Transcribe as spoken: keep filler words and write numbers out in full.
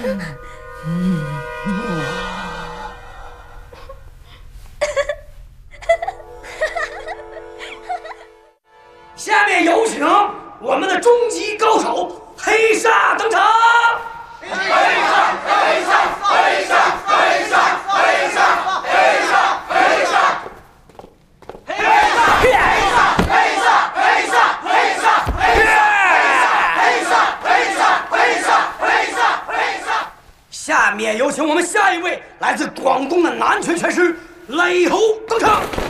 下面有请我们的终极高手黑煞登场。黑煞，黑煞，黑煞，黑煞，黑煞，黑煞，黑煞，黑煞，黑煞，黑煞，黑煞，黑煞，黑煞，黑煞，黑煞。下面有请我们下一位来自广东的男拳拳师雷猴登场。